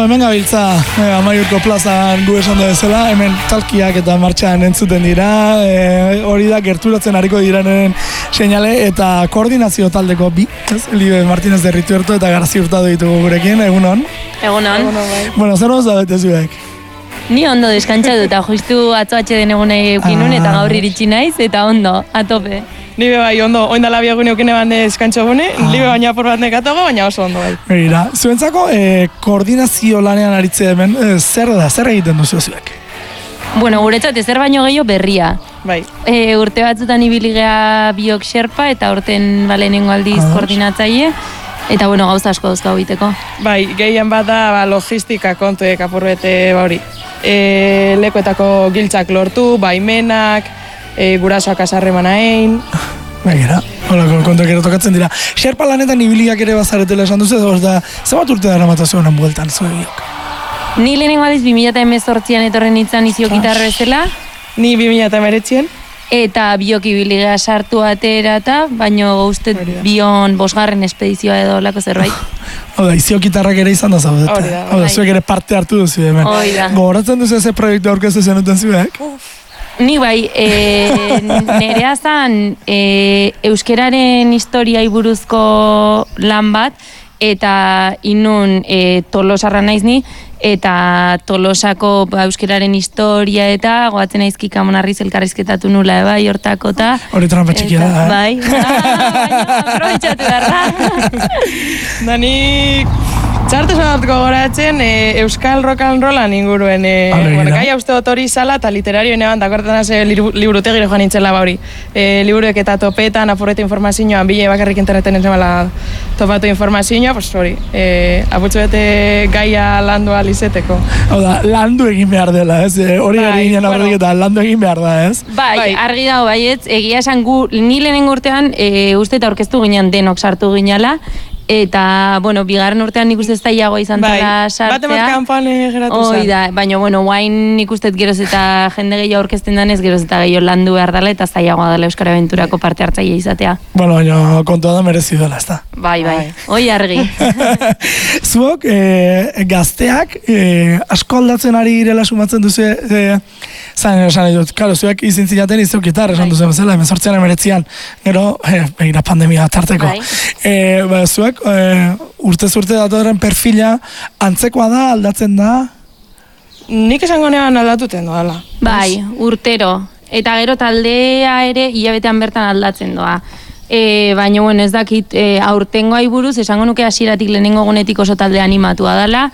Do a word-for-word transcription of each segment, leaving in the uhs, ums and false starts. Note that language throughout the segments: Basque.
hemen gabiltza eh, Amaiurko plazan gu esan da bezala, hemen talkiak eta martxan entzuten dira, eh, hori da gerturatzen hariko diranen seinale eta koordinazio taldeko bi, ez? Libe Martínez de Rituerto eta Garzi Hurtado ditugu gurekin, egunon? Egunon. Bueno, zer moz da bete zuek? Ni ondo deskantzatu eta justu atzo atxe den egunei eukinun eta gaur iritsi naiz eta ondo, atope. Ni be bai, ondo, oindala bi egun eukine bande eskantxo gune, ah. Libe baina apur bat nekatogo, baina oso ondo bai. Begira, zuentzako eh, koordinazio lanean aritzea hemen, eh, zer da, zer egiten duzu zuek? Bueno, guretzat ezer baino gehiago berria. Bai. E, urte batzutan ibiligea biok xerpa eta urten balenengo aldiz ah, koordinatzaile. Eta bueno, gauza asko dauzkago egiteko. Bai, gehien bat da ba, logistika kontuek apurrete ba hori. E, lekuetako giltzak lortu, baimenak, e, gurasoak azarreman hain. Begira, holako kontuak ere tokatzen dira. Xerpa lanetan ibiliak ere bazaretela esan duzu, da, zebat urte dara matazio honen bueltan zuegiok? Ni lehenengo aldiz bi mila hemezortzian etorren nintzen izio gitarra bezala. Ni bi mila hemeretzien. Eta biok ibiligea sartu atera eta, baino uste bion bosgarren espedizioa edo lako zerbait. Oda, izio gitarrak ere izan da zaudeta. Oda, zuek ere parte hartu duzu hemen. Gogoratzen duzu eze proiektu aurkeztu zenuten zuek? Ni bai, e, nerea zan e, euskeraren historiai buruzko lan bat, eta inun e, Tolosarra naiz ni, eta Tolosako ba, euskeraren historia eta goatzen aizki Kamonarriz elkarrizketatu nula, bai, hortako eta... Hori trampa txikia da, eh? Bai, baina, aprobetxatu darra. Da nik... Txartu zonatko goratzen, e, Euskal Rock and Rollan inguruen, e, bueno, gai hauste dut hori zala eta literario eneban, dakortan haze liburutegire joan nintzela ba hori. E, liburuek eta topetan, aporretu informazioan, bile bakarrik interneten entzemala topatu informazioa, pues hori, e, aputxu bete gaia landu alizeteko. Hau da, landu egin behar dela, ez? Hori bai, gari ginen aurretik eta landu egin behar da, ez? Bai, bai. Argi dago baietz, egia esan gu, ni lehenen urtean, e, uste eta orkestu ginen denok sartu ginela, eta, bueno, bigarren urtean nik uste ez daiagoa izan bai, zala sartzea. Bat emat kanpoan geratu zen. Hoi da, baina, bueno, guain nik uste geroz eta jende gehiago aurkezten danez, geroz eta gehiago landu behar dela, eta zaiagoa dela Euskara Aventurako parte hartzaile izatea. Bueno, baina kontua da merezi dela, ez da? Bai, bai, hoi argi. Zuok, e, gazteak, e, asko aldatzen ari girela sumatzen duzu, e, zain esan edut, karo, zuek izin zilaten izuk gitar, esan duzu bezala, emezortzean emeretzian, gero, e, begira pandemia tarteko. Bai. E, ba, zuek, E, urtez urte datorren perfila antzekoa da, aldatzen da? Nik esango neban aldatuten doala. Bai, urtero. Eta gero taldea ere hilabetean bertan aldatzen doa. E, baina, bueno, ez dakit, e, aurtengoai buruz, esango nuke hasieratik lehenengo gunetik oso talde animatua dela,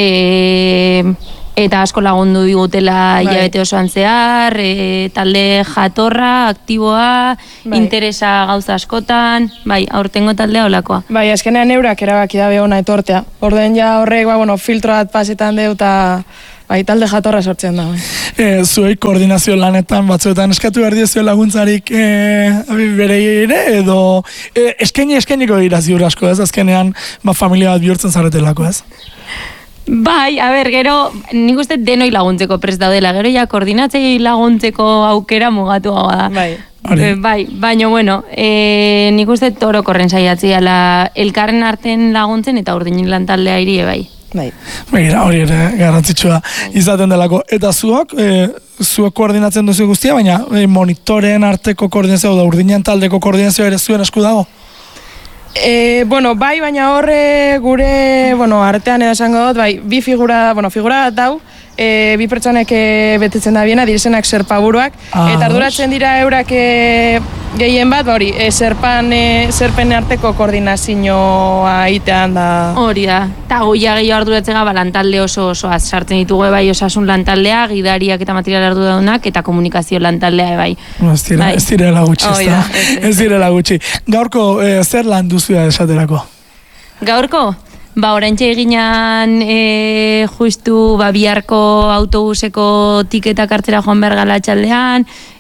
e, eta asko lagundu digutela hilabete osoan zehar, e, talde jatorra, aktiboa, bai, interesa gauza askotan, bai, aurtengo taldea olakoa. Bai, azkenean eurak erabaki da behona etortea. Orden ja horrek, ba, bueno, filtro bat pasetan deu eta bai, talde jatorra sortzen da. Bai. E, zuei koordinazio lanetan batzuetan eskatu behar diezu laguntzarik e, bere ere, edo e, eskaini eskainiko dira ziur asko ez, azkenean ba, familia bat bihurtzen zaretelako ez? Bai, a ber, gero, nik uste denoi laguntzeko prest daudela, gero ja koordinatzei laguntzeko aukera mugatu gaua da. Bai. E, bai, baina, bueno, e, nik uste toro korren saiatzea elkarren arten laguntzen eta urdinin lan taldea iri, bai. Bai. Begira, hori ere garrantzitsua izaten delako. Eta zuok, e, zuok koordinatzen duzu guztia, baina e, monitoreen arteko koordinazioa da urdinen taldeko koordinazioa ere zuen esku dago? E, bueno, bai, baina horre gure, bueno, artean edo esango dut, bai, bi figura, bueno, figura dau, e, bi pertsonek e, betetzen da biena, direzenak serpaburuak, ah, eta arduratzen dira eurak e, gehien bat, hori, e, serpan, e, serpen arteko koordinazioa itean da. Hori da, eta goia gehiago arduratzega, ba, lantalde oso osoaz sartzen ditugu bai osasun lantaldea, gidariak eta material arduradunak, eta komunikazio lantaldea bai. No, ez, dira, bai. Ez direla gutxi, ez da? Ez direla gutxi. Gaurko, e, zer lan duzua esaterako? Gaurko? Ba, oraintxe eginan e, justu ba, biharko autobuseko tiketak hartzera joan behar gala txaldean,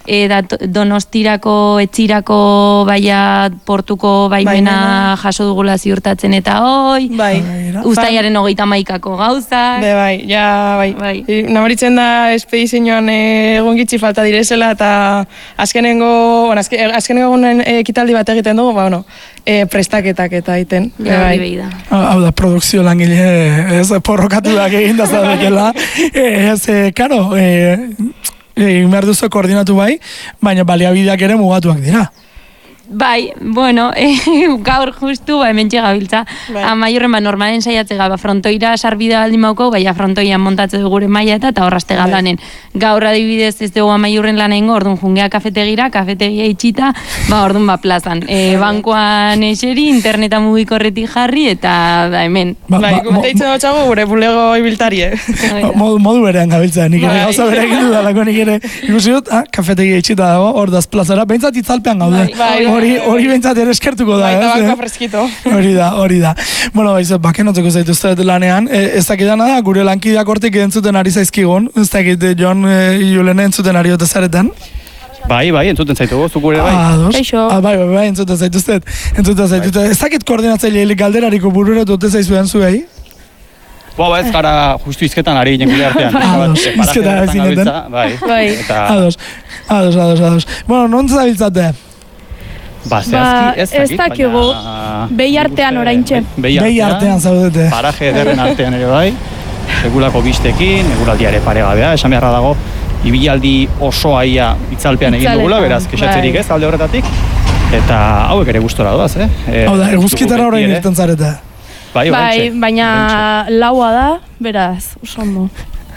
eta Donostirako, Etxirako, baia portuko baimena jaso dugula ziurtatzen eta hoi, bai. Uztailaren hogeita hamaikako gauzak. Be, bai, ja, bai. bai. Nabaritzen da espedizioan egun gitxi falta direzela, eta azkenengo, bueno, azken, azkenengo egunen ekitaldi bat egiten dugu, ba, bueno, e, prestaketak eta egiten. Ja, bai. Da. Hau da, produkzio langile, ez porrokatu da egin da zaudekela. Ez, karo, egin behar duzu koordinatu bai, baina baliabideak ere mugatuak dira. Bai, bueno, eh, gaur justu, ba, hemen txegabiltza. Bai. Amaiurren, ba, normalen saiatzega, ba, frontoira sarbida baldin mauko, baina frontoian montatze du gure maila eta, eta horrazte galdanen. Bai. Gaur adibidez ez dugu amaiurren lan egingo, orduan jungea kafetegira, kafetegia itxita, ba, orduan ba, plazan. E, bankoan eseri, interneta mugikorretik jarri, eta da, hemen. Ba, bai, gute itzen dutxago gure bulego ibiltarie. Modu, modu berean gabiltza, nik ere gauza bere egin dudalako, nik ere ikusi dut, ah, kafetegia itxita dago, hor daz plazara, behintzat itzalpean gaude. Bai, hori hori bentsat ere eskertuko da, ez? Baita banka freskito. Hori da, hori da. Bueno, baiz, bakenotzeko zaituzte lanean, ez dakidana da, gure lankideak hortik entzuten ari zaizkigun, ez dakit Jon Julene entzuten ari ote zaretan. Bai, bai, entzuten zaitugu, zuk gure bai. Eixo. Ah, bai, bai, bai, entzuten zaituztet. Entzuten zaituztet. Ez dakit koordinatzaileik galderariko burure dute zaizuen zuei? Boa, ba, ez gara justu izketan ari ginen gure artean. Ados, izketan ari zineten. Bai, ados, ados, ados, ados. Bueno, non zabiltzate? Ba, zehazki, ez dakit, dakigu, behi artean oraintxe. Behi artean zaudete. Paraje ederren artean ere bai, segulako bistekin, eguraldiare paregabea, esan beharra dago, ibilaldi osoa ia itzalpean egin dugula, beraz, kexatzerik ez, alde horretatik, eta hauek ere gustora doaz, eh? Hau da, eguzkitara orain irten zarete. Bai, bai, baina laua da, beraz, oso ondo.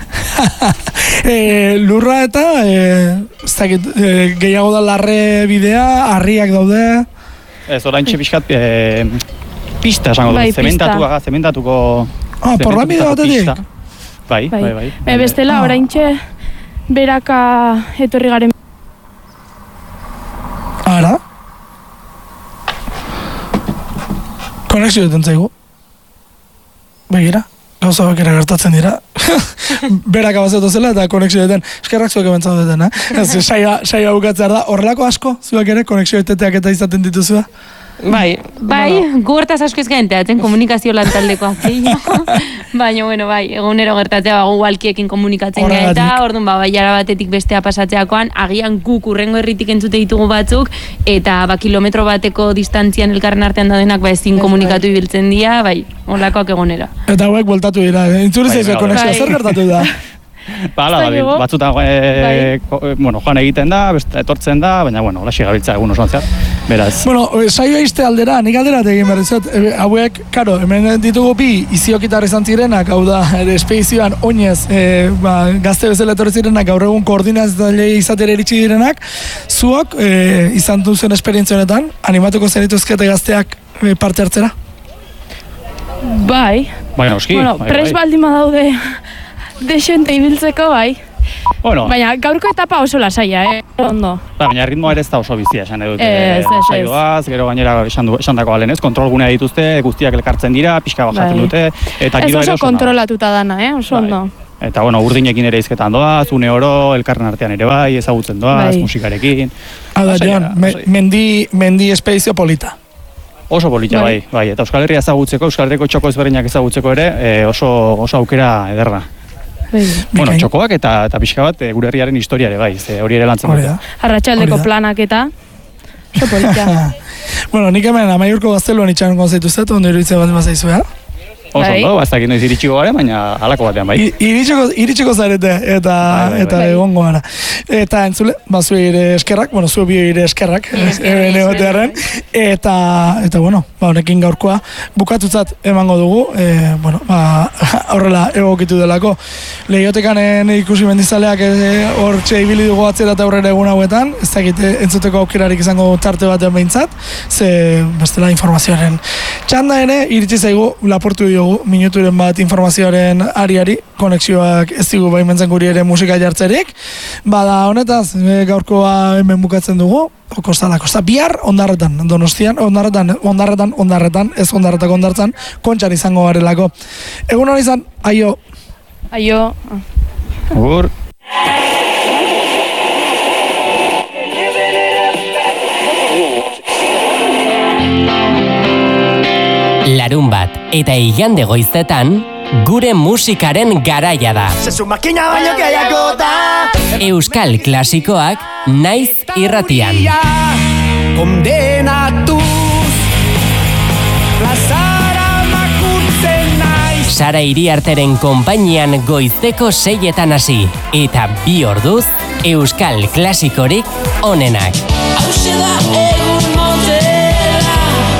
e, lurra eta e, zakit, e, gehiago da larre bidea, harriak daude. Ez, orain txepixkat e, pista esango bai, du, zementatuak, zementatuko... Ah, porra bidea batetik? Bai, bai, bai. bai. E, bestela, ah. orain txe, beraka etorri garen... Ara? Konexio duten zaigu. Begira. Gauza bakera gertatzen dira. Berak abazatu zela eta konexio deten. Eskerrak zuek ebentzau deten, eh? Saia bukatzea da. Horrelako asko, zuek ere, konexio deteteak eta izaten dituzua? Bai, bai, bueno. Gu hortaz asko ezgaenteatzen komunikazio lantaldekoak. Baina, bueno, bai, egunero gertatzea bago walkiekin komunikatzen gara eta orduan, ba, baiara batetik bestea pasatzeakoan, agian guk urrengo herritik entzute ditugu batzuk, eta ba, kilometro bateko distantzian elkarren artean daudenak, ba, ezin komunikatu ibiltzen dira, bai, olakoak egunera. Eta hauek bueltatu dira, entzuriz eizu konexioa, zer gertatu da? Ba, ala, dabil, batzutan e, bai. bueno, joan egiten da, beste etortzen da, baina, bueno, hola gabiltza egun osoan zehar, beraz. Bueno, saioa izte aldera, nik alderat egin behar izot, e, hauek, karo, hemen ditugu bi iziokitar izan zirenak, hau da, espedizioan oinez, e, ba, gazte bezala etorri zirenak, gaur egun koordinatzaile izatera iritsi direnak, zuok, e, izan duzen esperientzia honetan, animatuko zenituzkete gazteak e, parte hartzera? Bai. Bai, noski. Bueno, bai, pres bai. baldima daude... Desente ibiltzeko, bai. Bueno. Baina gaurko etapa oso lasaia, eh? Ondo. Ba, baina ritmoa ere ez da oso bizia, esan edut. Ez, ez, ez. Gero gainera esan, du, esan dako galen ez, kontrol gunea dituzte, guztiak elkartzen dira, pixka bajatzen bai. dute. Eta ez oso kontrolatuta dana, eh? Oso bai. ondo. Eta, bueno, urdinekin ere izketan doaz, une oro, elkarren artean ere bai, ezagutzen doaz, bai. musikarekin. Hada, Jon, me, mendi, mendi espedizio polita. Oso polita, bai. bai, bai. Eta Euskal Herria ezagutzeko, Euskal Herriko txoko ezberdinak ezagutzeko ere, e, oso, oso aukera ederra. Bai. Bueno, txokoak eta, eta pixka bat e, gure herriaren historiare, bai, ze hori ere lantzen dute. Arratxaldeko planak eta, oso polita. Bueno, nik hemen Amaiurko gazteluan itxaron konzaitu ondo iruditzen bat emazaizu, eh? Oso ondo, ba, ez dakit noiz iritsiko gara, baina halako batean bai. Iritsiko, iritsiko zarete eta bai, bai, eta bai. egongo gara. Eta entzule, ba zue ire eskerrak, bueno, zue bio ire eskerrak, egotearen. Eta, eta bueno, ba honekin gaurkoa bukatutzat emango dugu, e, bueno, ba horrela egokitu delako. Lehiotekanen ikusi mendizaleak hor txe ibili dugu atzera eta aurrera egun hauetan, ez dakit entzuteko aukerarik izango tarte batean behintzat, ze bestela informazioaren txanda ere, iritsi zaigu laportu diogu minuturen bat informazioaren ariari, konexioak ez digu baimentzen guri ere musika jartzerik. Bada honetaz, gaurkoa hemen bukatzen dugu, kosta da, kosta bihar ondarretan, Donostian, ondarretan, ondarretan, ondarretan, ez ondarretak ondartzan, kontxan izango garelako. Egun hori izan, aio. Aio. Agur. larun bat eta igande goizetan, gure musikaren garaia da. Euskal klasikoak naiz irratian. Sara Iriarteren konpainian goizeko seietan hasi eta bi orduz Euskal klasikorik onenak. Hauxe da egun motela.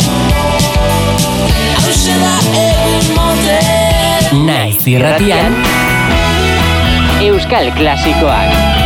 Hauxe da egun motela. Naiz irratian Euskal klasikoak.